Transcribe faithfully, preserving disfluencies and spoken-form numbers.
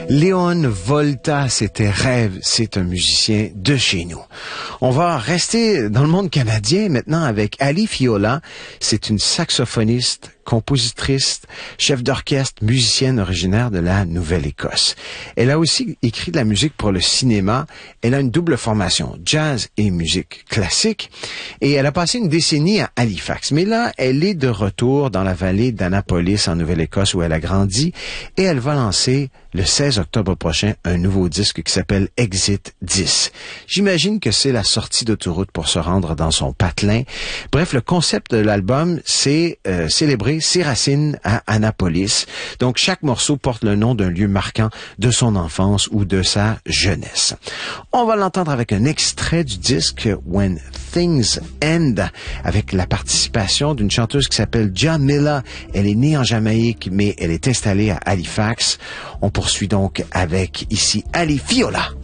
Léon Volta, c'était Rêve, c'est un musicien de chez nous. On va rester dans le monde canadien maintenant avec Ali Fiola. C'est une saxophoniste, compositrice, chef d'orchestre, musicienne originaire de la Nouvelle-Écosse. Elle a aussi écrit de la musique pour le cinéma. Elle a une double formation, jazz et musique classique. Et elle a passé une décennie à Halifax. Mais là, elle est de retour dans la vallée d'Annapolis en Nouvelle-Écosse où elle a grandi. Et elle va lancer le seize octobre prochain un nouveau disque qui s'appelle Exit dix. J'imagine que c'est la sortie d'autoroute pour se rendre dans son patelin. Bref, le concept de l'album, c'est euh, célébrer ses racines à Annapolis. Donc, chaque morceau porte le nom d'un lieu marquant de son enfance ou de sa jeunesse. On va l'entendre avec un extrait du disque When Things End, avec la participation d'une chanteuse qui s'appelle Jamila. Elle est née en Jamaïque, mais elle est installée à Halifax. On poursuit donc avec ici Ali Fiola.